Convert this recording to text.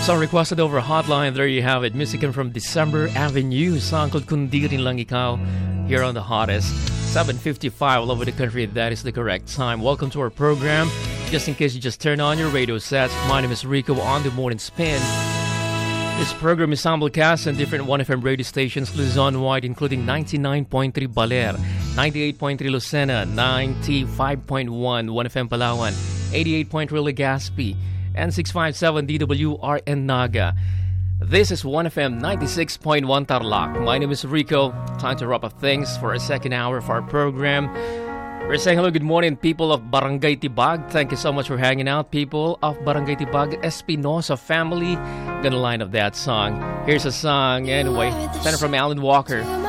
Song requested over hotline. There you have it. Music from December Avenue. Song called Kundi Rin Lang Ikaw here on the hottest. 7:55 all over the country. That is the correct time. Welcome to our program. Just in case you just turned on your radio sets, my name is Rico on the Morning Spin. This program is simulcast on different 1FM radio stations Luzon-wide, including 99.3 Baler, 98.3 Lucena, 95.1 1FM Palawan, 88.3 Legazpi, and 657 DWRN Naga. This is 1FM 96.1 Tarlac. My name is Rico. Time to wrap up things for a second hour of our program. We're saying hello, good morning, people of Barangay Tibag. Thank you so much for hanging out, people of Barangay Tibag. Espinosa family. Gonna line up that song. Here's a song, anyway. Sent from Alan Walker.